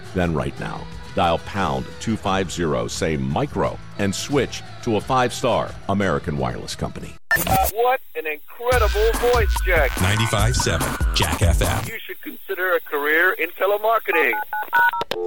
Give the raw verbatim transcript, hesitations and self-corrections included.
then right now. Dial pound two fifty, say micro, and switch to a five-star American Wireless Company. What an incredible voice, Jack. ninety-five point seven Jack F M. You should consider a career in telemarketing.